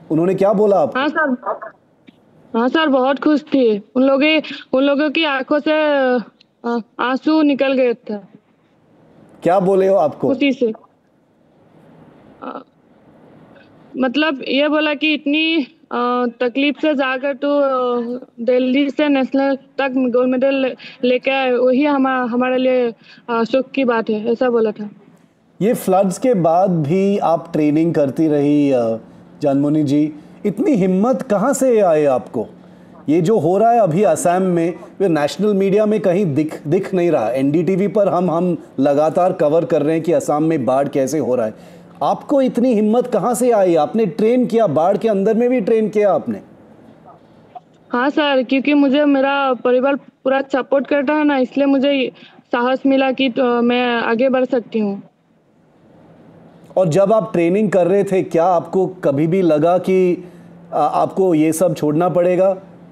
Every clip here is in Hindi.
उन्होंने क्या बोला आपको? हाँ सर। हाँ सर, बहुत खुश थी। उन लोगों की आंखों से आंसू निकल गए थे क्या बोले हो आपको? खुशी से। अ, मतलब ये बोला कि इतनी तकलीफ से जाकर तू दिल्ली से नेशनल तक गोल्ड मेडल लेके आए, वही हमारे लिए सुख की बात है, ऐसा बोला था। ये फ्लड्स के बाद भी आप ट्रेनिंग करती रही जानमुनी जी, इतनी हिम्मत कहाँ से आए आपको? ये जो हो रहा है अभी असम में, ये नेशनल मीडिया में कहीं दिख नहीं रहा। एनडीटीवी पर हम लगातार कवर कर रहे हैं कि असम में बाढ़ कैसे हो रहा है। आपको इतनी हिम्मत कहाँ से आई? आपने ट्रेन किया, बाढ़ के अंदर में भी ट्रेन किया आपने? हाँ सर, क्योंकि मुझे मेरा परिवार पूरा सपोर्ट करता है ना, इसलिए मुझे साहस मिला कि मैं आगे बढ़ सकती हूँ। और जब आप ट्रेनिंग कर रहे थे, क्या आपको कभी भी लगा कि आपको ये सब छोड़ना पड़ेगा?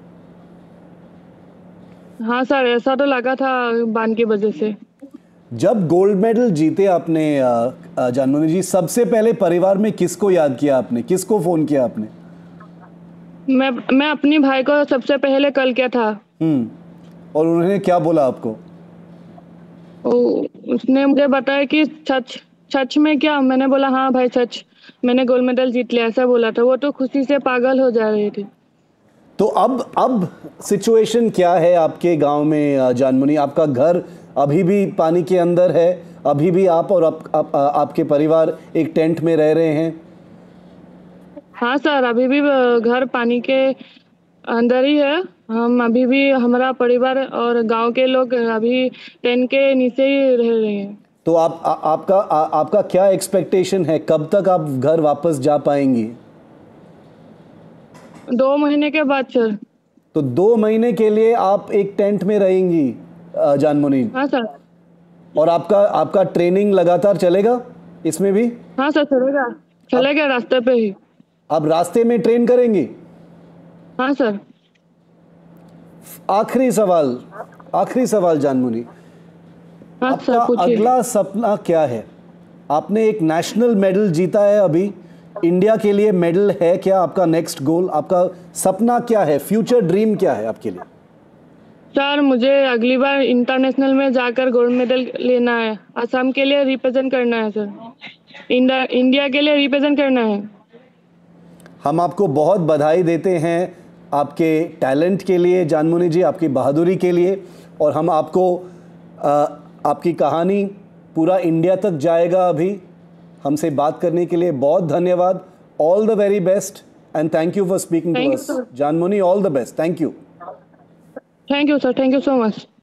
हाँ सर, ऐसा तो लगा था बान की वजह से। जब गोल्ड मेडल जीते आपने जानमुनी जी, सबसे पहले परिवार में किसको याद किया आपने, किसको फोन किया आपने? मैं अपनी भाई को सबसे पहले कॉल किया था। और उन्होंने क्या बोला आपको? उसने मुझे बताया कि सच सच में क्या? मैंने बोला हाँ भाई सच, मैंने गोल्ड मेडल जीत लिया, ऐसा बोला था। वो तो खुशी से पागल हो जा रही थी। तो अब सिचुएशन क्या है आपके गांव में जानमुनी? आपका घर अभी भी पानी के अंदर है? अभी भी आप और आपके परिवार एक टेंट में रह रहे हैं? हाँ सर, अभी भी घर पानी के अंदर ही है। हम अभी भी, हमारा परिवार और गांव के लोग अभी टेंट के नीचे ही रह रहे हैं। तो आपका क्या एक्सपेक्टेशन है, कब तक आप घर वापस जा पाएंगी? 2 महीने के बाद सर। तो 2 महीने के लिए आप एक टेंट में रहेंगी जानमुनी? हाँ सर। और आपका आपका ट्रेनिंग लगातार चलेगा इसमें भी? हाँ सर, चलेगा। अब चलेगा रास्ते पे ही। आप रास्ते में ट्रेन करेंगी? हाँ सर। आखिरी सवाल जानमुनी, हाँ सर, आपका पूछिए। अगला सपना क्या है? आपने एक नेशनल मेडल जीता है अभी, इंडिया के लिए मेडल है क्या आपका नेक्स्ट गोल? आपका सपना क्या है, फ्यूचर ड्रीम क्या है आपके लिए? सर, मुझे अगली बार इंटरनेशनल में जाकर गोल्ड मेडल लेना है। असम के लिए रिप्रेजेंट करना है सर। इंडिया के लिए रिप्रेजेंट करना है। हम आपको बहुत बधाई देते हैं आपके टैलेंट के लिए जानमुनी जी, आपकी बहादुरी के लिए। और हम आपको आपकी कहानी पूरा इंडिया तक जाएगा अभी। हमसे बात करने के लिए बहुत धन्यवाद। All the very best and thank you for speaking to thank you us sir. जानमुनी। All the best, thank you. Thank you sir, thank you so much.